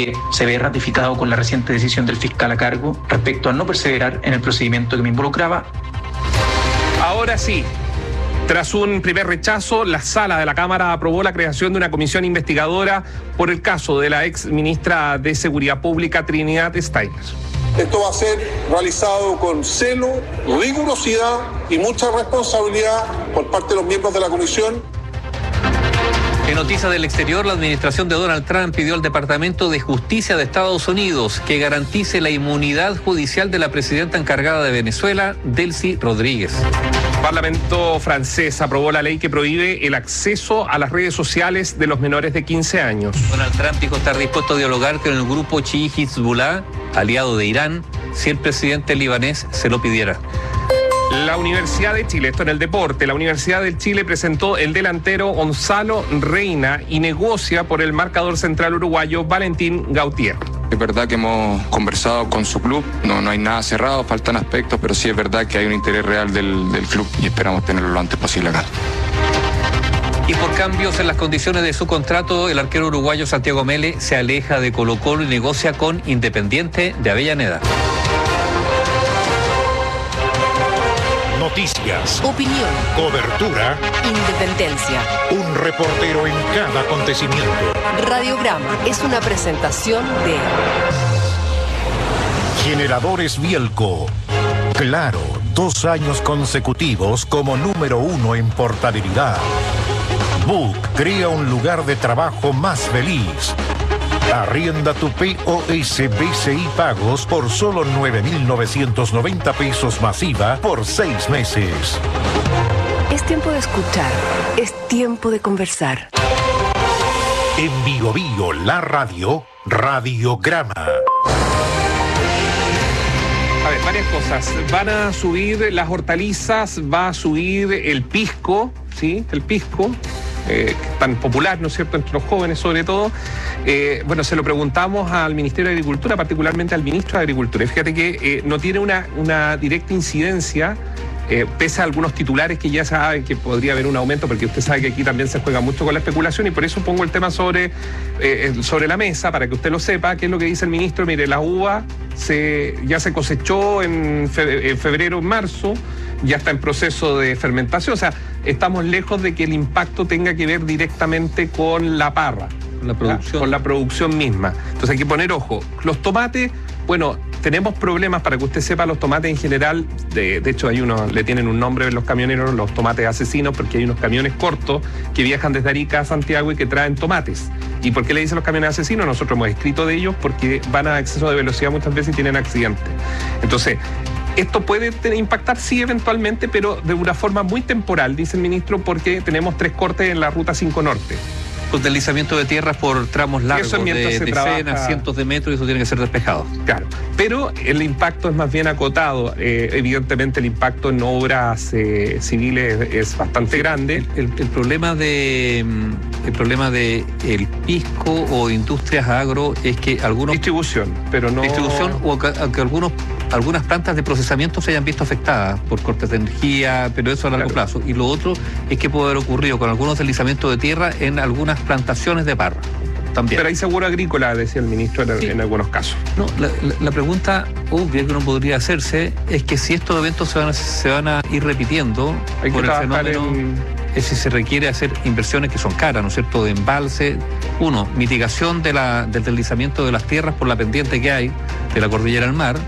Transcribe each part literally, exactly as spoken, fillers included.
que se ve ratificado con la reciente decisión del fiscal a cargo respecto a no perseverar en el procedimiento que me involucraba. Ahora sí. Tras un primer rechazo, la sala de la Cámara aprobó la creación de una comisión investigadora por el caso de la ex ministra de Seguridad Pública, Trinidad Steiner. Esto va a ser realizado con celo, rigurosidad y mucha responsabilidad por parte de los miembros de la comisión. En noticias del exterior, la administración de Donald Trump pidió al Departamento de Justicia de Estados Unidos que garantice la inmunidad judicial de la presidenta encargada de Venezuela, Delcy Rodríguez. El Parlamento francés aprobó la ley que prohíbe el acceso a las redes sociales de los menores de quince años. Donald Trump dijo estar dispuesto a dialogar con el grupo chií Hezbollah, aliado de Irán, si el presidente libanés se lo pidiera. La Universidad de Chile, esto en el deporte, la Universidad de Chile presentó el delantero Gonzalo Reina y negocia por el marcador central uruguayo Valentín Gautier. Es verdad que hemos conversado con su club, no, no hay nada cerrado, faltan aspectos, pero sí es verdad que hay un interés real del, del club y esperamos tenerlo lo antes posible acá. Y por cambios en las condiciones de su contrato, el arquero uruguayo Santiago Mele se aleja de Colo-Colo y negocia con Independiente de Avellaneda. Noticias, opinión, cobertura, independencia. Un reportero en cada acontecimiento. Radiograma es una presentación de Generadores Bielco. Claro, dos años consecutivos como número uno en portabilidad. Book crea un lugar de trabajo más feliz. Arrienda tu P O S B C I Pagos por solo nueve mil novecientos noventa pesos masiva por seis meses. Es tiempo de escuchar, es tiempo de conversar. En Bio Bio, la radio, Radiograma. A ver, varias cosas. Van a subir las hortalizas, va a subir el pisco, ¿sí? El pisco. Eh, tan popular, ¿no es cierto?, entre los jóvenes sobre todo. Eh, bueno, se lo preguntamos al Ministerio de Agricultura, particularmente al Ministro de Agricultura. Y fíjate que eh, no tiene una, una directa incidencia, eh, pese a algunos titulares que ya saben que podría haber un aumento, porque usted sabe que aquí también se juega mucho con la especulación, y por eso pongo el tema sobre, eh, sobre la mesa, para que usted lo sepa, qué es lo que dice el ministro. Mire, la uva se, ya se cosechó en febrero, en febrero, en marzo, ya está en proceso de fermentación, o sea, estamos lejos de que el impacto tenga que ver directamente con la parra, con la producción, con la producción misma. Entonces hay que poner ojo. Los tomates, bueno, tenemos problemas, para que usted sepa, los tomates en general, de, de hecho hay unos, le tienen un nombre los camioneros, los tomates asesinos, porque hay unos camiones cortos que viajan desde Arica a Santiago y que traen tomates. ¿Y por qué le dicen los camiones asesinos? Nosotros hemos escrito de ellos porque van a exceso de velocidad muchas veces y tienen accidentes. Entonces, esto puede impactar, sí, eventualmente, pero de una forma muy temporal, dice el ministro, porque tenemos tres cortes en la Ruta cinco Norte. Con deslizamiento de tierras por tramos largos de se decenas, trabaja... cientos de metros, y eso tiene que ser despejado. Claro, pero el impacto es más bien acotado. Eh, evidentemente el impacto en obras eh, civiles es bastante grande. El, el, el problema de el problema de el pisco o industrias agro es que algunos... Distribución, pero no... Distribución, o que, que algunos, algunas plantas de procesamiento se hayan visto afectadas por cortes de energía, pero eso a largo claro. plazo. Y lo otro es que puede haber ocurrido con algunos deslizamientos de tierra en algunas plantaciones de parra también. Pero hay seguro agrícola, decía el ministro, en, sí. en algunos casos. No, la, la, la pregunta obvia que uno podría hacerse es que si estos eventos se van a, se van a ir repitiendo hay por que el fenómeno, en... es si se requiere hacer inversiones que son caras, ¿no es cierto?, de embalse. Uno, mitigación de la, del deslizamiento de las tierras por la pendiente que hay de la cordillera al mar,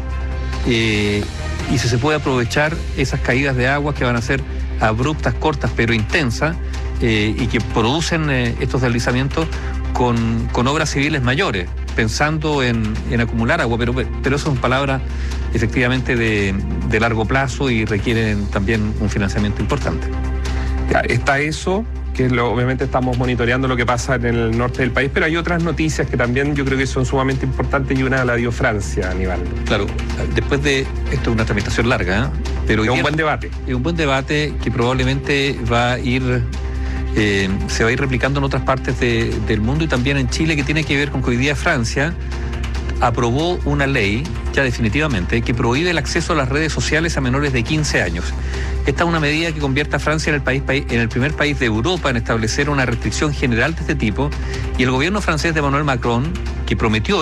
eh, y si se puede aprovechar esas caídas de agua que van a ser abruptas, cortas, pero intensas, eh, y que producen eh, estos deslizamientos con, con obras civiles mayores, pensando en, en acumular agua, pero, pero eso son palabras efectivamente de, de largo plazo y requieren también un financiamiento importante. Ya, está eso, que lo, obviamente estamos monitoreando lo que pasa en el norte del país, pero hay otras noticias que también yo creo que son sumamente importantes, y una la dio Francia, Aníbal. Claro, después de esto es una tramitación larga, ¿eh? Pero es un buen debate. Es un buen debate que probablemente va a ir, eh, se va a ir replicando en otras partes de, del mundo y también en Chile, que tiene que ver con que hoy día Francia aprobó una ley, ya definitivamente, que prohíbe el acceso a las redes sociales a menores de quince años. Esta es una medida que convierte a Francia en el, país, en el primer país de Europa en establecer una restricción general de este tipo, y el gobierno francés de Emmanuel Macron, que prometió